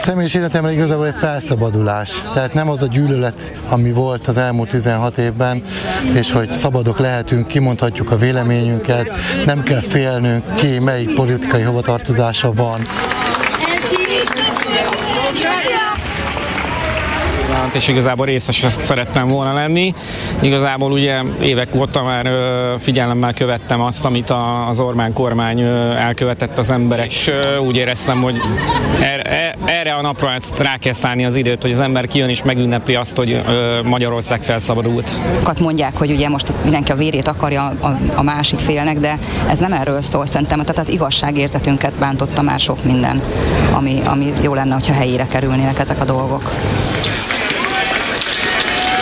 Személyes életemre igazából egy felszabadulás. Tehát nem az a gyűlölet, ami volt az elmúlt 16 évben, és hogy szabadok lehetünk, kimondhatjuk a véleményünket, nem kell félnünk, ki melyik politikai hovatartozása van. És igazából részes szerettem volna lenni. Igazából ugye évek óta már figyelemmel követtem azt, amit az Orbán kormány elkövetett az emberek, és úgy éreztem, hogy erre a napra ezt rá kell szállni az időt, hogy az ember kijön és megünnepli azt, hogy Magyarország felszabadult. Mondják, hogy ugye most mindenki a vérét akarja a másik félnek, de ez nem erről szól szerintem, tehát az igazságérzetünket bántotta már sok minden, ami jó lenne, hogyha helyére kerülnének ezek a dolgok.